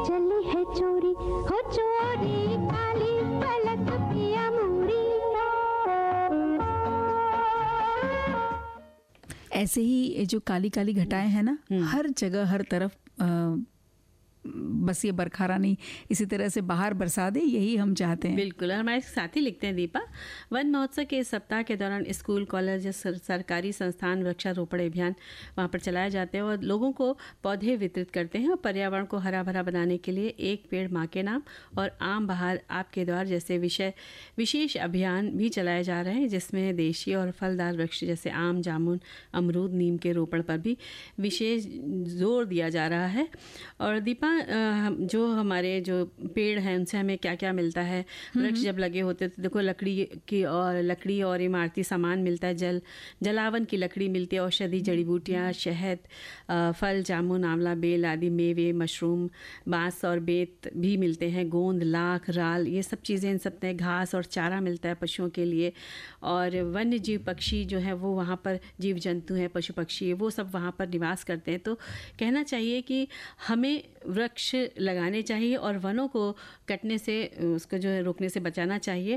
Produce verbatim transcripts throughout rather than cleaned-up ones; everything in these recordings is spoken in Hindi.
चली है चोरी हो चोरी काली पलक पिया मूरी। ऐसे ही जो काली काली घटाएं हैं ना, हर जगह हर तरफ आ, बस ये बरखा रानी इसी तरह से बाहर बरसा दे, यही हम चाहते हैं। बिल्कुल। और हमारे साथी लिखते हैं दीपा, वन महोत्सव के इस सप्ताह के दौरान स्कूल, कॉलेज, सर, सरकारी संस्थान वृक्षारोपण अभियान वहाँ पर चलाए जाते हैं और लोगों को पौधे वितरित करते हैं और पर्यावरण को हरा भरा बनाने के लिए एक पेड़ माँ के नाम और आम बहार आपके द्वार जैसे विषय विशेष अभियान भी चलाए जा रहे हैं, जिसमें देशी और फलदार वृक्ष जैसे आम, जामुन, अमरूद, नीम के रोपण पर भी विशेष जोर दिया जा रहा है। और दीपा, जो हमारे जो पेड़ हैं उनसे हमें क्या क्या मिलता है? वृक्ष जब लगे होते तो देखो लकड़ी की और लकड़ी और इमारती सामान मिलता है, जल जलावन की लकड़ी मिलती है, औषधि, जड़ी बूटियाँ, शहद, फल, जामुन, आंवला, बेल आदि मेवे, मशरूम, बांस और बेत भी मिलते हैं, गोंद, लाख, राल, ये सब चीज़ें इन सब में घास और चारा मिलता है पशुओं के लिए। और वन्य जीव पक्षी जो है वो वहाँ पर जीव जंतु हैं, पशु पक्षी, वो सब वहाँ पर निवास करते हैं। तो कहना चाहिए कि हमें वृक्ष लगाने चाहिए और वनों को कटने से, उसको जो है रोकने से बचाना चाहिए,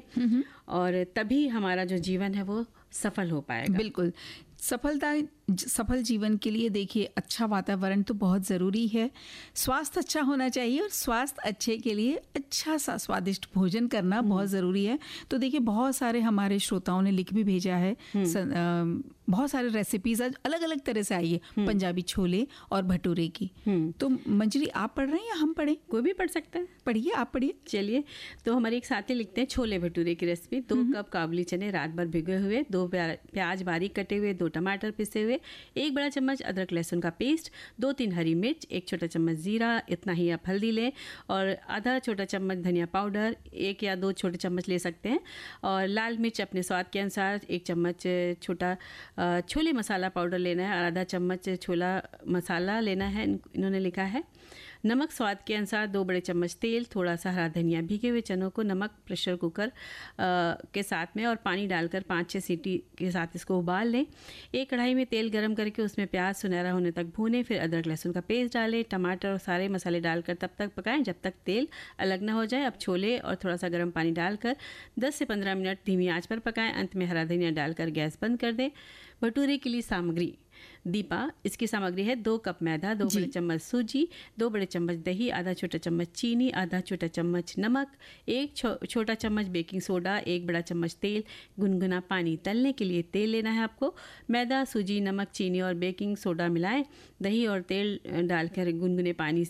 और तभी हमारा जो जीवन है वो सफल हो पाएगा। बिल्कुल। सफलता सफल जीवन के लिए देखिए अच्छा वातावरण तो बहुत ज़रूरी है, स्वास्थ्य अच्छा होना चाहिए और स्वास्थ्य अच्छे के लिए अच्छा सा स्वादिष्ट भोजन करना बहुत ज़रूरी है। तो देखिए बहुत सारे हमारे श्रोताओं ने लिख भी भेजा है, सन, आ, बहुत सारे रेसिपीज आज अलग अलग तरह से आई है, पंजाबी छोले और भटूरे की। तो मंजरी आप पढ़ रहे हैं या हम पढ़ें? कोई भी पढ़ सकता है, पढ़िए, आप पढ़िए। चलिए, तो हमारे एक साथी लिखते हैं छोले भटूरे की रेसिपी। दो कप काबुली चने रात भर भिगे हुए, दो प्याज बारीक कटे हुए, दो टमाटर पिसे हुए, एक बड़ा चम्मच अदरक लहसुन का पेस्ट, दो तीन हरी मिर्च, एक छोटा चम्मच जीरा, इतना ही आप हल्दी लें, और आधा छोटा चम्मच धनिया पाउडर, एक या दो छोटे चम्मच ले सकते हैं, और लाल मिर्च अपने स्वाद के अनुसार, एक चम्मच छोटा छोले मसाला पाउडर लेना है और आधा चम्मच छोला मसाला लेना है, इन्होंने लिखा है। नमक स्वाद के अनुसार, दो बड़े चम्मच तेल, थोड़ा सा हरा धनिया, भीगे हुए चनों को नमक प्रेशर कुकर आ, के साथ में और पानी डालकर पाँच छः सीटी के साथ इसको उबाल लें। एक कढ़ाई में तेल गरम करके उसमें प्याज सुनहरा होने तक भूनें, फिर अदरक लहसुन का पेस्ट डालें, टमाटर और सारे मसाले डालकर तब तक पकाएं जब तक तेल अलग ना हो जाए। अब छोले और थोड़ा सा गर्म पानी डालकर दस से पंद्रह मिनट धीमी आंच पर पकाएं, अंत में हरा धनिया डालकर गैस बंद कर दें। भटूरे के लिए सामग्री दीपा, इसकी सामग्री है दो कप मैदा, दो बड़े चम्मच सूजी, दो बड़े चम्मच दही, आधा छोटा चम्मच चीनी, आधा छोटा चम्मच नमक, एक छो, छोटा चम्मच बेकिंग सोडा, एक बड़ा चम्मच तेल, गुनगुना पानी। तलने के लिए तेल लेना है आपको। मैदा, सूजी, नमक, चीनी और बेकिंग सोडा मिलाएं, दही और तेल डालकर गुनगुने पानी